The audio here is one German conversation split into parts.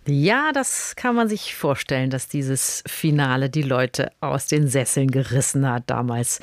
Ja, das kann man sich vorstellen, dass dieses Finale die Leute aus den Sesseln gerissen hat, damals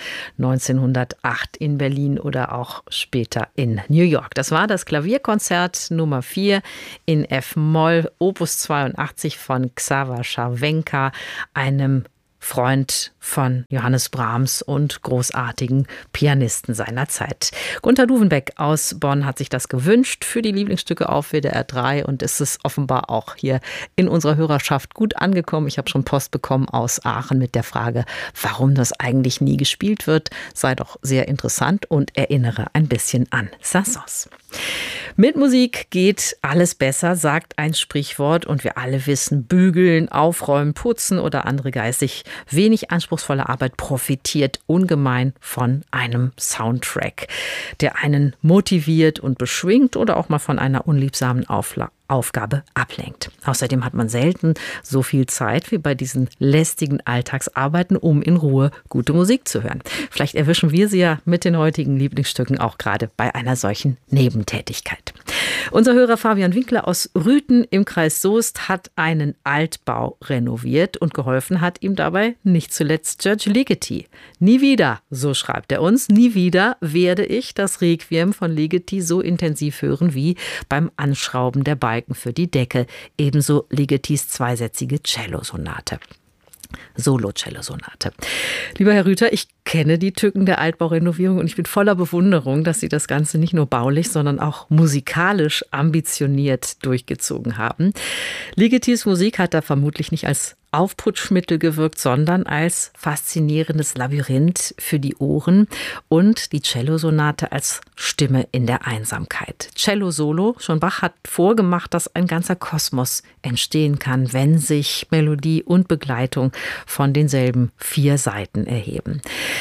1908 in Berlin oder auch später in New York. Das war das Klavierkonzert Nummer 4 in F-Moll, Opus 82 von Xaver Scharwenka, einem Freund von Johannes Brahms und großartigen Pianisten seiner Zeit. Gunter Duvenbeck aus Bonn hat sich das gewünscht für die Lieblingsstücke auf WDR 3 und es ist offenbar auch hier in unserer Hörerschaft gut angekommen. Ich habe schon Post bekommen aus Aachen mit der Frage, warum das eigentlich nie gespielt wird. Sei doch sehr interessant und erinnere ein bisschen an Saint-Saëns. Mit Musik geht alles besser, sagt ein Sprichwort und wir alle wissen, bügeln, aufräumen, putzen oder andere geistig wenig anspruchsvolle Arbeit profitiert ungemein von einem Soundtrack, der einen motiviert und beschwingt oder auch mal von einer unliebsamen Aufgabe ablenkt. Außerdem hat man selten so viel Zeit wie bei diesen lästigen Alltagsarbeiten, um in Ruhe gute Musik zu hören. Vielleicht erwischen wir Sie ja mit den heutigen Lieblingsstücken auch gerade bei einer solchen Nebentätigkeit. Unser Hörer Fabian Winkler aus Rüthen im Kreis Soest hat einen Altbau renoviert und geholfen hat ihm dabei nicht zuletzt Judge Ligeti. Nie wieder, so schreibt er uns, nie wieder werde ich das Requiem von Ligeti so intensiv hören wie beim Anschrauben der Balken für die Decke, ebenso Ligetis zweisätzige Cellosonate. Solo-Cello-Sonate. Lieber Herr Rüther, ich kenne die Tücken der Altbaurenovierung und ich bin voller Bewunderung, dass Sie das Ganze nicht nur baulich, sondern auch musikalisch ambitioniert durchgezogen haben. Ligetis Musik hat da vermutlich nicht als Aufputschmittel gewirkt, sondern als faszinierendes Labyrinth für die Ohren und die Cellosonate als Stimme in der Einsamkeit. Cello-Solo, schon Bach hat vorgemacht, dass ein ganzer Kosmos entstehen kann, wenn sich Melodie und Begleitung von denselben 4 Seiten erheben.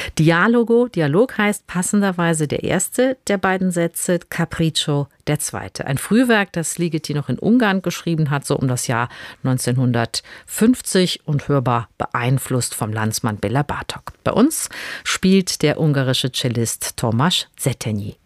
Dialog heißt passenderweise der erste der beiden Sätze, Capriccio der zweite. Ein Frühwerk, das Ligeti noch in Ungarn geschrieben hat, so um das Jahr 1950 und hörbar beeinflusst vom Landsmann Béla Bartók. Bei uns spielt der ungarische Cellist Tomasz Zetenyi.